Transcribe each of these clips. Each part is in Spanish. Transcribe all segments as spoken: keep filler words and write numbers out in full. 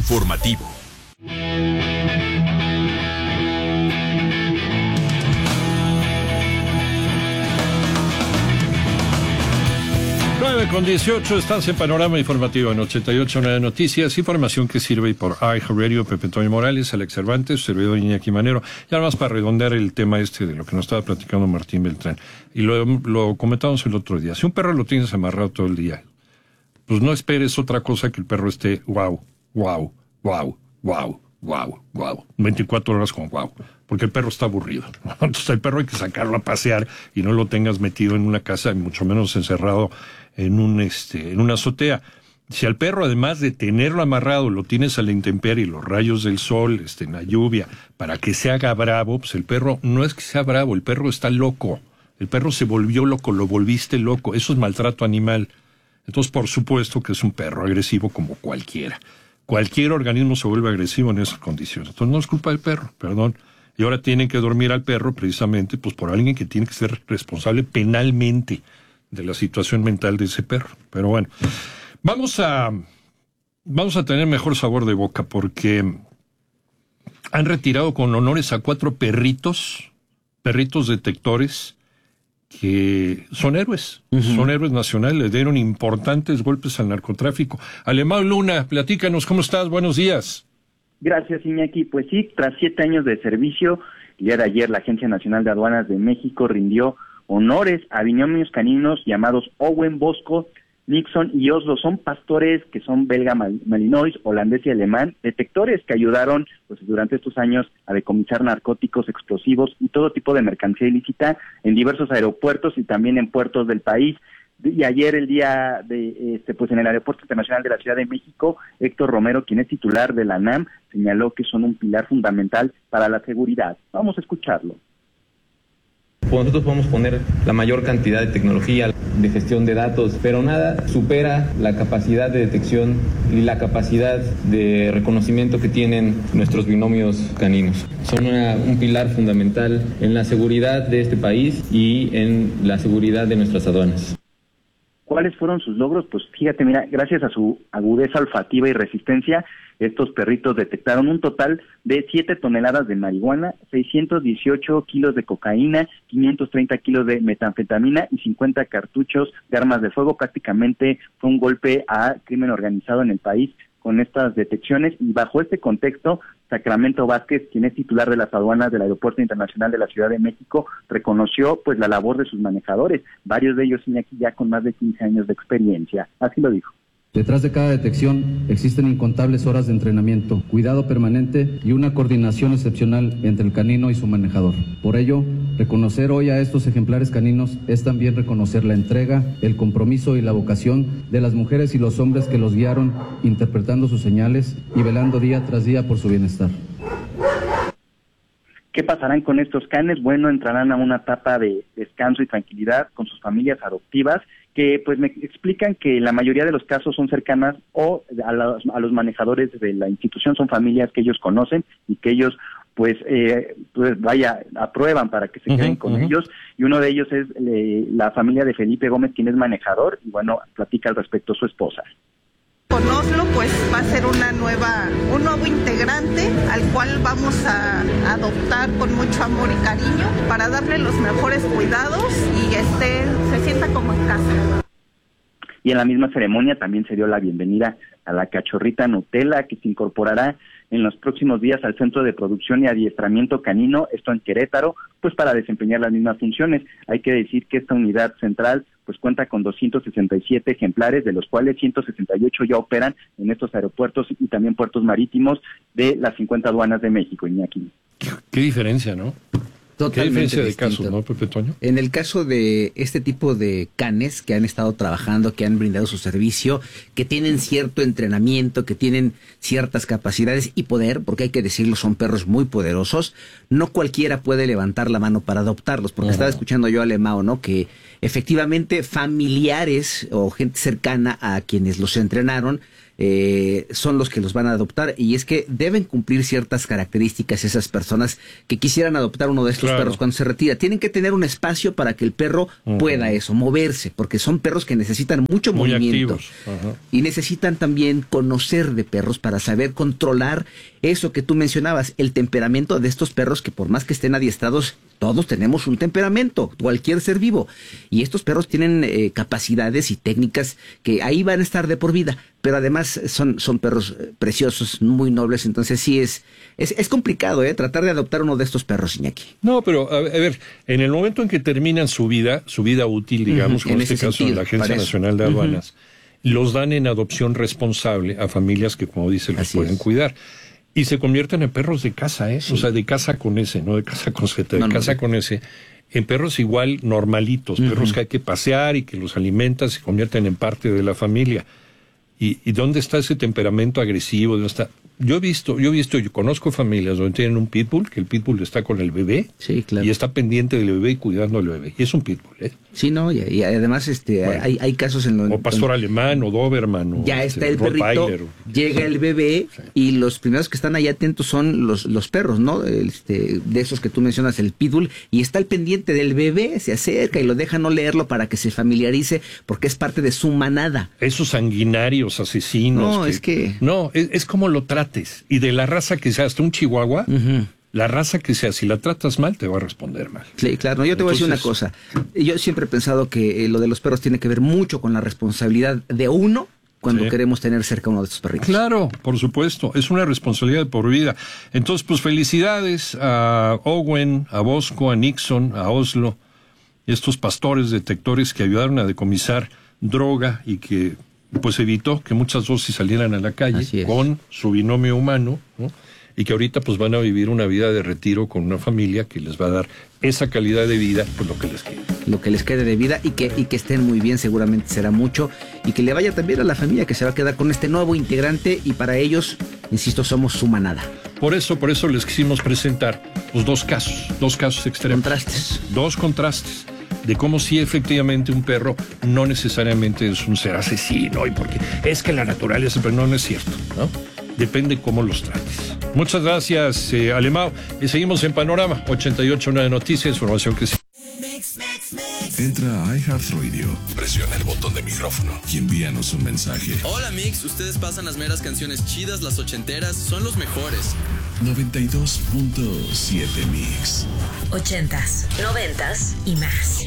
informativo. nueve con dieciocho, estás en Panorama Informativo en ochenta y ocho punto nueve Noticias, información que sirve por iHeartRadio, Pepe Toño Morales, Alex Cervantes, servidor Iñaki Manero, y además para redondear el tema este de lo que nos estaba platicando Martín Beltrán, y lo, lo comentamos el otro día. Si un perro lo tienes amarrado todo el día, pues no esperes otra cosa que el perro esté wow, wow, wow, wow, wow, wow, veinticuatro horas con wow, porque el perro está aburrido. Entonces el perro hay que sacarlo a pasear y no lo tengas metido en una casa, y mucho menos encerrado en un este en una azotea. Si al perro, además de tenerlo amarrado, lo tienes a la intemperie, los rayos del sol, este, en la lluvia, para que se haga bravo, pues el perro no es que sea bravo, el perro está loco. El perro se volvió loco, lo volviste loco. Eso es maltrato animal. Entonces, por supuesto que es un perro agresivo como cualquiera. Cualquier organismo se vuelve agresivo en esas condiciones. Entonces, no es culpa del perro, perdón. Y ahora tienen que dormir al perro precisamente pues por alguien que tiene que ser responsable penalmente de la situación mental de ese perro. Pero bueno, vamos a vamos a tener mejor sabor de boca porque han retirado con honores a cuatro perritos, perritos detectores, que son héroes, uh-huh. son héroes nacionales, le dieron importantes golpes al narcotráfico. Alemão Luna, platícanos, ¿cómo estás? Buenos días. Gracias, Iñaki. Pues sí, tras siete años de servicio, el día de ayer la Agencia Nacional de Aduanas de México rindió honores a binomios caninos llamados Owen, Bosco, Nixon y Oslo. Son pastores que son belga, malinois, holandés y alemán, detectores que ayudaron pues durante estos años a decomisar narcóticos, explosivos y todo tipo de mercancía ilícita en diversos aeropuertos y también en puertos del país. Y ayer, el día de este pues en el Aeropuerto Internacional de la Ciudad de México, Héctor Romero, quien es titular de la ANAM, señaló que son un pilar fundamental para la seguridad. Vamos a escucharlo. Nosotros podemos poner la mayor cantidad de tecnología, de gestión de datos, pero nada supera la capacidad de detección y la capacidad de reconocimiento que tienen nuestros binomios caninos. Son una, un pilar fundamental en la seguridad de este país y en la seguridad de nuestras aduanas. ¿Cuáles fueron sus logros? Pues fíjate, mira, gracias a su agudeza olfativa y resistencia, estos perritos detectaron un total de siete toneladas de marihuana, seiscientos dieciocho kilos de cocaína, quinientos treinta kilos de metanfetamina y cincuenta cartuchos de armas de fuego. Prácticamente fue un golpe a crimen organizado en el país con estas detecciones, y bajo este contexto, Sacramento Vázquez, quien es titular de las aduanas del Aeropuerto Internacional de la Ciudad de México, reconoció pues la labor de sus manejadores, varios de ellos Iñaki ya con más de quince años de experiencia. Así lo dijo. Detrás de cada detección existen incontables horas de entrenamiento, cuidado permanente y una coordinación excepcional entre el canino y su manejador. Por ello, reconocer hoy a estos ejemplares caninos es también reconocer la entrega, el compromiso y la vocación de las mujeres y los hombres que los guiaron, interpretando sus señales y velando día tras día por su bienestar. ¿Qué pasarán con estos canes? Bueno, entrarán a una etapa de descanso y tranquilidad con sus familias adoptivas, que pues me explican que la mayoría de los casos son cercanas o a los, a los manejadores de la institución, son familias que ellos conocen y que ellos pues eh, pues vaya, aprueban para que se uh-huh, queden con uh-huh. ellos, y uno de ellos es eh, la familia de Felipe Gómez, quien es manejador, y bueno, platica al respecto su esposa. Con Oslo pues va a ser una nueva, un nuevo integrante al cual vamos a adoptar con mucho amor y cariño para darle los mejores cuidados y esté, se sienta como en casa. Y en la misma ceremonia también se dio la bienvenida a la cachorrita Nutella, que se incorporará en los próximos días al Centro de Producción y Adiestramiento Canino, esto en Querétaro, pues para desempeñar las mismas funciones. Hay que decir que esta unidad central pues cuenta con doscientos sesenta y siete ejemplares, de los cuales ciento sesenta y ocho ya operan en estos aeropuertos y también puertos marítimos de las cincuenta aduanas de México, Iñaki. Qué, qué diferencia, ¿no? Totalmente ¿Qué diferencia de distinto. casos, no, Pepe Toño? En el caso de este tipo de canes que han estado trabajando, que han brindado su servicio, que tienen cierto entrenamiento, que tienen ciertas capacidades y poder, porque hay que decirlo, son perros muy poderosos, no cualquiera puede levantar la mano para adoptarlos, porque uh-huh. estaba escuchando yo a Alemão, ¿no? Que efectivamente familiares o gente cercana a quienes los entrenaron eh, son los que los van a adoptar, y es que deben cumplir ciertas características esas personas que quisieran adoptar uno de estos claro. perros cuando se retira. Tienen que tener un espacio para que el perro uh-huh. pueda eso, moverse, porque son perros que necesitan mucho Muy movimiento activos. Uh-huh. y necesitan también conocer de perros para saber controlar eso que tú mencionabas, el temperamento de estos perros, que por más que estén adiestrados, todos tenemos un temperamento, cualquier ser vivo, y estos perros tienen eh, capacidades y técnicas que ahí van a estar de por vida, pero además son, son perros preciosos, muy nobles. Entonces sí es, es, es complicado, ¿eh? Tratar de adoptar uno de estos perros, Iñaki. No, pero a ver, en el momento en que terminan su vida, su vida útil, digamos, uh-huh, como en este caso sentido, en la Agencia Nacional de Aduanas, uh-huh. los dan en adopción responsable a familias que, como dice, los Así pueden es. cuidar. Y se convierten en perros de casa, ¿eh? Sí. O sea, de casa con ese, no de casa con Z, de no, casa no, con ese. En perros igual normalitos, uh-huh. perros que hay que pasear y que los alimentan, se convierten en parte de la familia. ¿Y, y dónde está ese temperamento agresivo? ¿Dónde está? Yo he visto, yo he visto, yo conozco familias donde tienen un pitbull, que el pitbull está con el bebé, sí, claro. y está pendiente del bebé y cuidando al bebé. Y es un pitbull, ¿eh? Sí, no, y, y además este bueno, hay, hay casos en los... O pastor en, alemán, o doberman, o... Ya está el perrito, o, llega el bebé, sí. y los primeros que están ahí atentos son los, los perros, ¿no? Este, de esos que tú mencionas, el pitbull, y está el pendiente del bebé, se acerca y lo deja no leerlo para que se familiarice, porque es parte de su manada. Esos sanguinarios, asesinos... No, que, es que... No, es, es como lo trates, y de la raza que sea, hasta un chihuahua... Uh-huh. La raza que sea, si la tratas mal, te va a responder mal. Sí, claro. Yo te Entonces, voy a decir una cosa. Yo siempre he pensado que eh, lo de los perros tiene que ver mucho con la responsabilidad de uno cuando sí. queremos tener cerca uno de estos perritos. Claro, por supuesto. Es una responsabilidad por vida. Entonces, pues felicidades a Owen, a Bosco, a Nixon, a Oslo, estos pastores detectores que ayudaron a decomisar droga y que pues evitó que muchas dosis salieran a la calle con su binomio humano, ¿no? Y que ahorita pues van a vivir una vida de retiro con una familia que les va a dar esa calidad de vida, pues lo que les quede. Lo que les quede de vida y que, y que estén muy bien, seguramente será mucho, y que le vaya también a la familia que se va a quedar con este nuevo integrante, y para ellos, insisto, somos su manada. Por eso, por eso les quisimos presentar pues dos casos, dos casos extremos. Contrastes. Dos contrastes. De cómo sí efectivamente un perro no necesariamente es un ser asesino, y porque es que la naturaleza, pero no, no es cierto, ¿no? Depende cómo los trates. Muchas gracias, eh, Alemão. Y seguimos en Panorama ochenta y ocho punto nueve Noticias, información que sí. Entra a iHeartRadio, presiona el botón de micrófono y envíanos un mensaje. Hola Mix, ustedes pasan las meras canciones chidas, las ochenteras, son los mejores. noventa y dos punto siete Mix. Ochentas, noventas y más.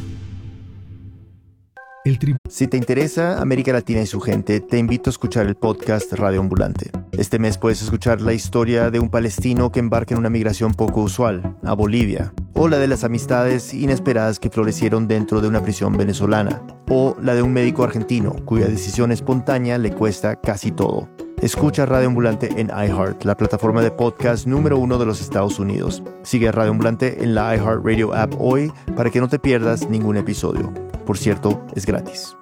El tri- si te interesa América Latina y su gente, te invito a escuchar el podcast Radio Ambulante. Este mes puedes escuchar la historia de un palestino que embarca en una migración poco usual, a Bolivia, o la de las amistades inesperadas que florecieron dentro de una prisión venezolana, o la de un médico argentino cuya decisión espontánea le cuesta casi todo. Escucha Radio Ambulante en iHeart, la plataforma de podcast número uno de los Estados Unidos. Sigue a Radio Ambulante en la iHeartRadio app hoy para que no te pierdas ningún episodio. Por cierto, es gratis.